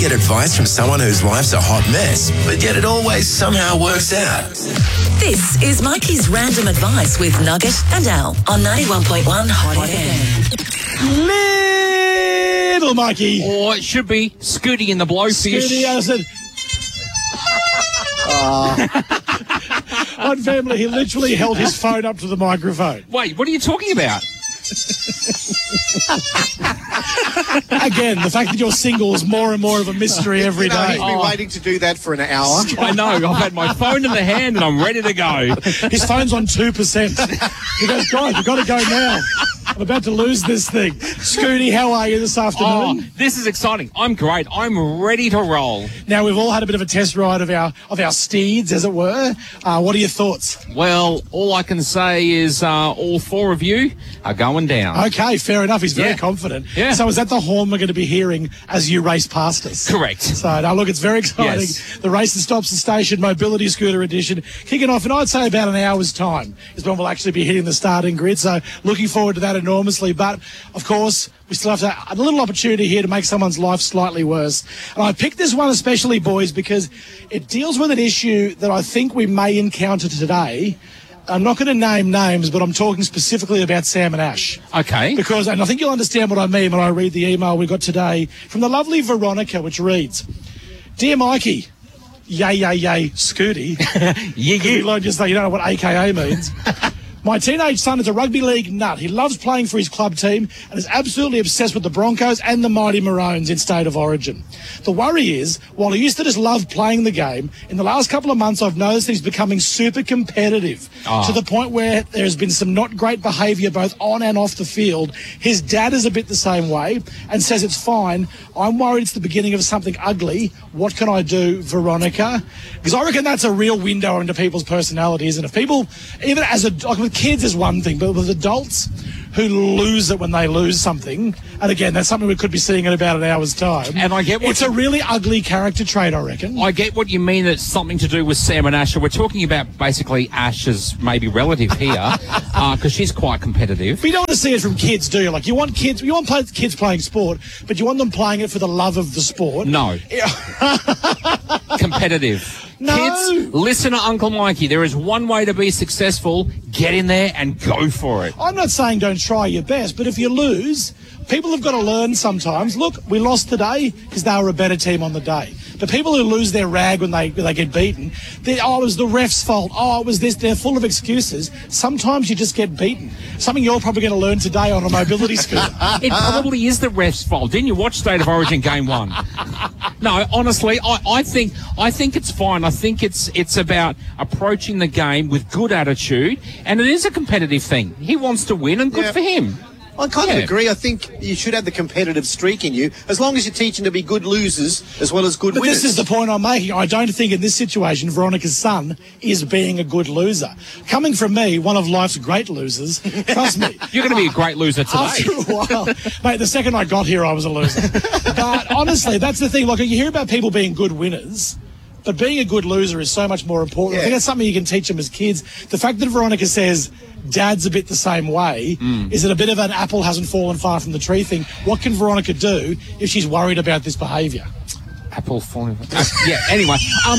get advice from someone whose life's a hot mess, but yet it always somehow works out. This is Mikey's Random Advice with Nugget and Al on 91.1 Hot FM. Little Mikey. Or it should be Scooty in the Blowfish. Scooty, I said... One family, he literally held his phone up to the microphone. Wait, what are you talking about? Again, the fact that you're single is more and more of a mystery every day. He's been waiting to do that for an hour. I know. I've had my phone in the hand and I'm ready to go. His phone's on 2%. He goes, guys, we've got to go now. I'm about to lose this thing. Scooty, how are you this afternoon? Oh, this is exciting. I'm great. I'm ready to roll. Now, we've all had a bit of a test ride of our steeds, as it were. What are your thoughts? Well, all I can say is all four of you are going down. Okay, fair enough. He's very confident. Yeah. So is that the horn we're going to be hearing as you race past us? Correct. So, now, look, it's very exciting. Yes. The Race and Stops the Station Mobility Scooter Edition kicking off in, I'd say, about an hour's time is when we'll actually be hitting the starting grid. So looking forward to that enormously. But, of course, we still have a little opportunity here to make someone's life slightly worse. And I picked this one especially, boys, because it deals with an issue that I think we may encounter today. I'm not going to name names, but I'm talking specifically about Sam and Ash. Okay. Because, and I think you'll understand what I mean when I read the email we got today from the lovely Veronica, which reads, Dear Mikey, yay, Scooty. Yeah. Just say, you don't know what AKA means. My teenage son is a rugby league nut. He loves playing for his club team and is absolutely obsessed with the Broncos and the mighty Maroons in State of Origin. The worry is, while he used to just love playing the game, in the last couple of months I've noticed that he's becoming super competitive to the point where there's been some not great behaviour both on and off the field. His dad is a bit the same way and says it's fine. I'm worried it's the beginning of something ugly. What can I do, Veronica? Because I reckon that's a real window into people's personalities. And if people, even as with kids is one thing, but with adults who lose it when they lose something, and again, that's something we could be seeing in about an hour's time. And I get it's a really ugly character trait, I reckon. I get what you mean. It's something to do with Sam and Ash. We're talking about basically Ash's maybe relative here, because she's quite competitive. But you don't want to see it from kids, do you? Like, you want kids playing sport, but you want them playing it for the love of the sport. No. Competitive. No. Kids, listen to Uncle Mikey. There is one way to be successful. Get in there and go for it. I'm not saying don't try your best, but if you lose, people have got to learn sometimes. Look, we lost today because they were a better team on the day. But people who lose their rag when they get beaten, it was the ref's fault. Oh, it was this. They're full of excuses. Sometimes you just get beaten. Something you're probably going to learn today on a mobility scooter. It probably is the ref's fault. Didn't you watch State of Origin Game 1? No, honestly, I think it's fine. I think it's about approaching the game with good attitude, and it is a competitive thing. He wants to win, and good for him. I kind of agree. I think you should have the competitive streak in you, as long as you're teaching to be good losers as well as good But winners. this is the point I'm making. I don't think in this situation Veronica's son is being a good loser. Coming from me, one of life's great losers, trust me. You're going to be a great loser today. After a while, mate, the second I got here, I was a loser. But honestly, that's the thing. Like, you hear about people being good winners, but being a good loser is so much more important. I think that's something you can teach them as kids. The fact that Veronica says Dad's a bit the same way, is it a bit of an apple hasn't fallen far from the tree thing? What can Veronica do if she's worried about this behaviour? Apple falling. Yeah. Anyway,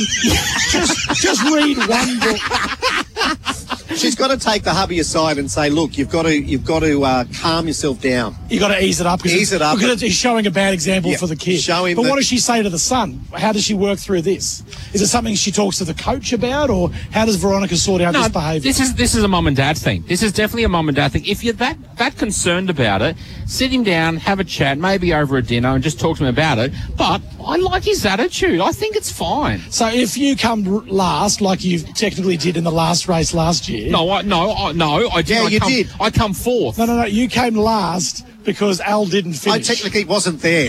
just read one book. She's got to take the hubby aside and say, "Look, you've got to calm yourself down. You got to ease it up. Ease it up. Because he's showing a bad example for the kid. Show him. But what does she say to the son? How does she work through this? Is it something she talks to the coach about, or how does Veronica sort out this behaviour? This is a mum and dad thing. This is definitely a mum and dad thing. If you're that concerned about it, sit him down, have a chat, maybe over a dinner, and just talk to him about it. But I like his attitude. I think it's fine. So if you come last, like you technically did in the last race last year. No, I did. Yeah, you did. I come fourth. No, you came last because Al didn't finish. I technically wasn't there.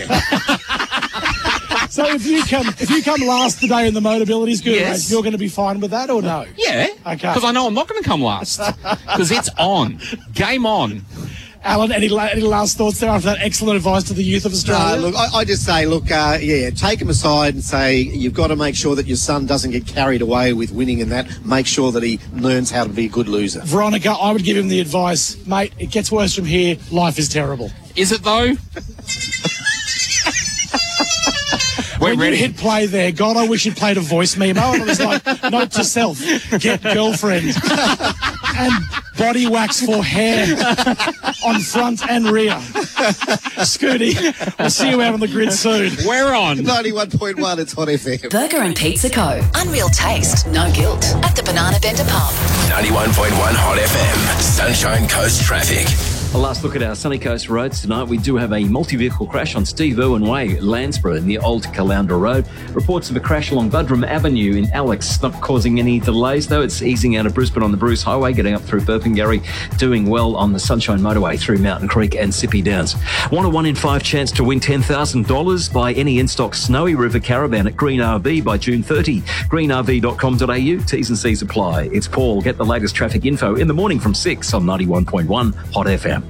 So if you come last today in the Mobility Scooter race, you're going to be fine with that or no? Yeah. Okay. Because I know I'm not going to come last. Because it's on. Game on. Alan, any last thoughts there after that excellent advice to the youth of Australia? Look, I just say, take him aside and say, you've got to make sure that your son doesn't get carried away with winning and that. Make sure that he learns how to be a good loser. Veronica, I would give him the advice, mate, it gets worse from here. Life is terrible. Is it though? when ready. you hit play there, God, I wish you'd played a voice memo. And it was like, note to self, get girlfriend. And body wax for hair on front and rear. Scooty, we'll see you out on the grid soon. We're on. 91.1, it's Hot FM. Burger and Pizza Co. Unreal taste, no guilt. At the Banana Bender Pub. 91.1 Hot FM. Sunshine Coast traffic. A last look at our sunny coast roads tonight. We do have a multi-vehicle crash on Steve Irwin Way, Landsborough, near Old Caloundra Road. Reports of a crash along Buderim Avenue in Alex, not causing any delays though. It's easing out of Brisbane on the Bruce Highway, getting up through Burpengary, doing well on the Sunshine Motorway through Mountain Creek and Sippy Downs. Want a 1 in 5 chance to win $10,000 by any in-stock Snowy River Caravan at Green RV by June 30. greenrv.com.au, T's and C's apply. It's Paul. Get the latest traffic info in the morning from 6 on 91.1 Hot FM.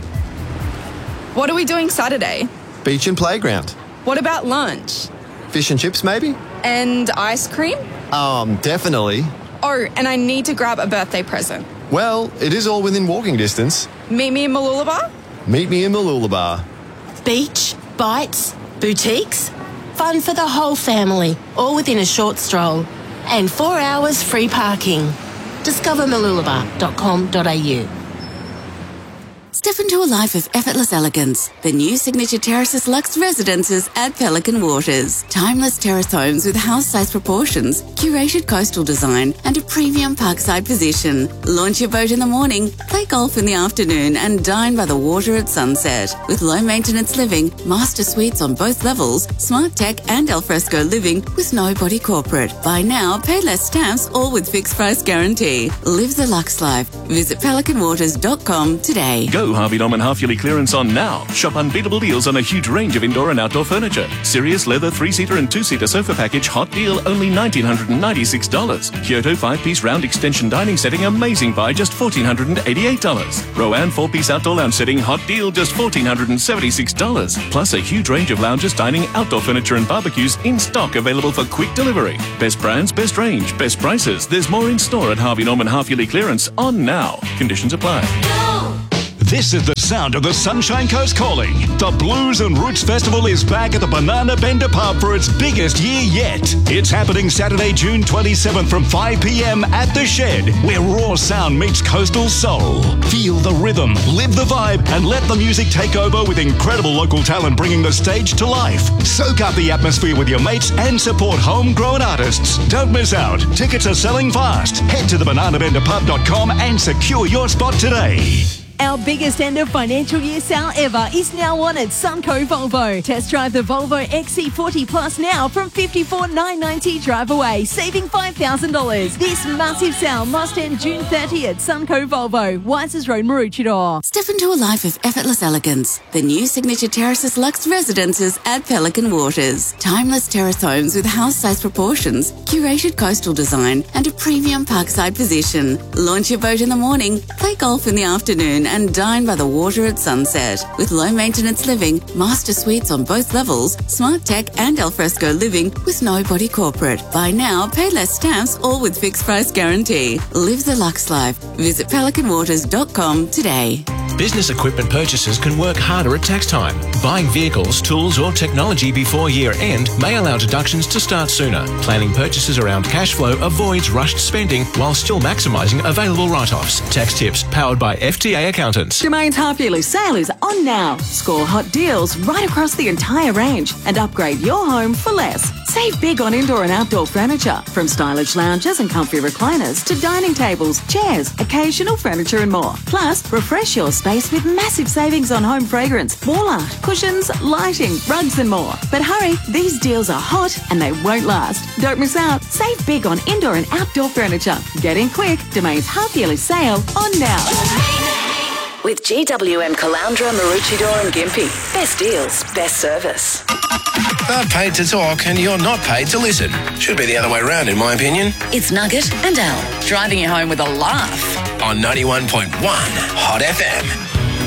What are we doing Saturday? Beach and playground. What about lunch? Fish and chips, maybe? And ice cream? Definitely. Oh, and I need to grab a birthday present. Well, it is all within walking distance. Meet me in Mooloolaba? Meet me in Mooloolaba. Beach, bites, boutiques. Fun for the whole family, all within a short stroll. And 4 hours free parking. Discover mooloolaba.com.au. Step into a life of effortless elegance. The new Signature Terraces Luxe Residences at Pelican Waters. Timeless terrace homes with house-size proportions, curated coastal design, and a premium parkside position. Launch your boat in the morning, play golf in the afternoon, and dine by the water at sunset. With low-maintenance living, master suites on both levels, smart tech and alfresco living with no body corporate. Buy now, pay less stamps, all with fixed price guarantee. Live the luxe life. Visit pelicanwaters.com today. Go Harvey Norman half-yearly clearance on now. Shop unbeatable deals on a huge range of indoor and outdoor furniture. Sirius leather 3-seater and 2-seater sofa package, hot deal, only $1,996. Kyoto 5-piece round extension dining setting, amazing buy, just $1,488. Rowan 4-piece outdoor lounge setting, hot deal, just $1,476. Plus a huge range of lounges, dining, outdoor furniture and barbecues in stock, available for quick delivery. Best brands, best range, best prices. There's more in store at Harvey Norman half-yearly clearance on now. Conditions apply. This is the sound of the Sunshine Coast calling. The Blues and Roots Festival is back at the Banana Bender Pub for its biggest year yet. It's happening Saturday, June 27th from 5 p.m. at The Shed, where raw sound meets coastal soul. Feel the rhythm, live the vibe, and let the music take over with incredible local talent bringing the stage to life. Soak up the atmosphere with your mates and support homegrown artists. Don't miss out. Tickets are selling fast. Head to thebananabenderpub.com and secure your spot today. Our biggest end of financial year sale ever is now on at Sunco Volvo. Test drive the Volvo XC40 Plus now from $54,990 drive away, saving $5,000. This massive sale must end June 30 at Sunco Volvo, Wisers Road, Maroochydore. Step into a life of effortless elegance. The new Signature Terraces Luxe Residences at Pelican Waters. Timeless terrace homes with house-size proportions, curated coastal design, and a premium parkside position. Launch your boat in the morning, play golf in the afternoon, and dine by the water at sunset. With low-maintenance living, master suites on both levels, smart tech and alfresco living with no body corporate. Buy now, pay less stamps, all with fixed price guarantee. Live the luxe life. Visit pelicanwaters.com today. Business equipment purchases can work harder at tax time. Buying vehicles, tools or technology before year end may allow deductions to start sooner. Planning purchases around cash flow avoids rushed spending while still maximising available write-offs. Tax tips powered by FTA Accountants. Domain's half-yearly sale is on now. Score hot deals right across the entire range and upgrade your home for less. Save big on indoor and outdoor furniture, from stylish lounges and comfy recliners to dining tables, chairs, occasional furniture and more. Plus, refresh your space with massive savings on home fragrance, wall art, cushions, lighting, rugs and more. But hurry, these deals are hot and they won't last. Don't miss out. Save big on indoor and outdoor furniture. Get in quick. Domain's half-yearly sale on now. With GWM Caloundra, Maroochydore and Gympie. Best deals, best service. They're paid to talk and you're not paid to listen. Should be the other way around, in my opinion. It's Nugget and Al, driving you home with a laugh. On 91.1 Hot FM.